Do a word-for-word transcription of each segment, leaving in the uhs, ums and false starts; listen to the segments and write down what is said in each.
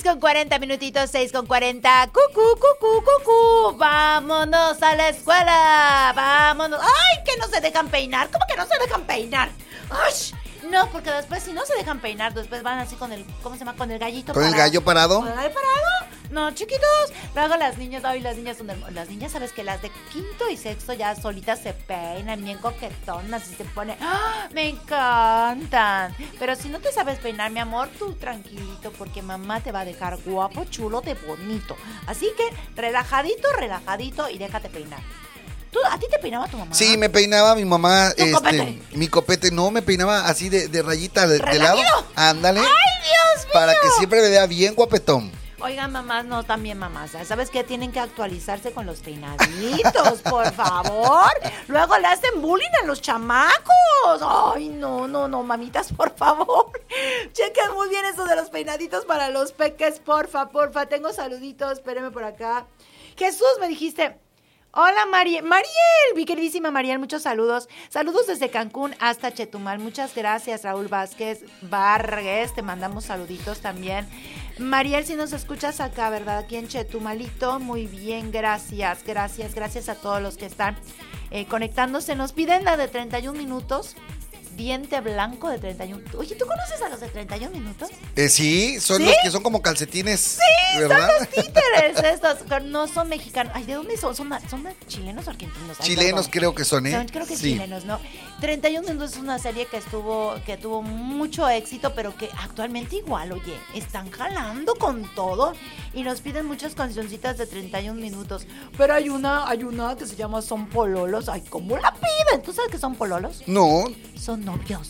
con cuarenta minutitos, seis con cuarenta. Cucú, cucú, cucú. Vámonos a la escuela. Vámonos. ¡Ay, que no se dejan peinar! ¿Cómo que no se dejan peinar? ¡Ay! No, porque después si no se dejan peinar, después van así con el, ¿cómo se llama? Con el gallito ¿Con parado. el gallo parado? ¿Con el gallo parado? No, chiquitos. Luego las niñas, ay, las niñas son hermosas. Las niñas, ¿sabes que las de quinto y sexto ya solitas se peinan, bien coquetonas y se ponen? ¡Ah! Me encantan. Pero si no te sabes peinar, mi amor, tú tranquilito, porque mamá te va a dejar guapo, chulo, de bonito. Así que relajadito, relajadito y déjate peinar. ¿Tú, ¿A ti te peinaba tu mamá? Sí, me peinaba mi mamá. ¿Tu este, copete? Mi copete, no, me peinaba así de, de rayita de, de lado. Ándale. ¡Ay, Dios mío! Para que siempre me vea bien guapetón. Oigan, mamás, no, también mamás. ¿Sabes qué? Tienen que actualizarse con los peinaditos, por favor. Luego le hacen bullying a los chamacos. Ay, no, no, no, mamitas, por favor. Chequen muy bien eso de los peinaditos para los peques, porfa, porfa. Tengo saluditos, espérenme por acá. Jesús, me dijiste... Hola, Mariel. Mariel, mi queridísima Mariel, muchos saludos. Saludos desde Cancún hasta Chetumal. Muchas gracias, Raúl Vázquez Vargas. Te mandamos saluditos también. Mariel, si nos escuchas acá, ¿verdad? Aquí en Chetumalito. Muy bien, gracias, gracias, gracias a todos los que están eh, conectándose. Nos piden la de treinta y un minutos. Diente blanco de treinta y uno. Oye, ¿tú conoces a los de treinta y un minutos? Eh, sí, son ¿Sí? los que son como calcetines. Sí, ¿verdad? son los títeres estos, pero no son mexicanos. Ay, ¿de dónde son? ¿Son, son chilenos o argentinos? Ay, Chilenos perdón. creo que son, ¿eh? Son, creo que sí. chilenos, ¿no? treinta y un minutos es una serie que estuvo, que tuvo mucho éxito, pero que actualmente igual, oye, están jalando con todo y nos piden muchas cancioncitas de treinta y un minutos. Pero hay una, hay una que se llama Son Pololos. Ay, ¿cómo la piden? ¿Tú sabes qué son pololos? No. Son novios.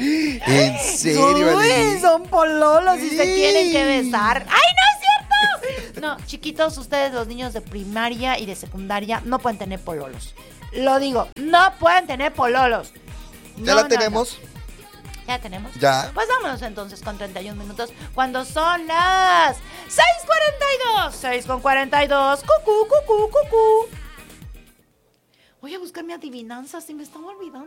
¿En serio, Uy, Ale? son pololos y Sí. se tienen que besar. ¡Ay, no es cierto! No, chiquitos, ustedes los niños de primaria y de secundaria no pueden tener pololos. Lo digo, no pueden tener pololos. ¿Ya No, la no, tenemos? no. ¿Ya tenemos? Ya. Pues vámonos entonces con treinta y un minutos cuando son las seis cuarenta y dos. seis con cuarenta y dos. Cucú, cucú, cucú. Voy a buscar mi adivinanza, si me estaba olvidando.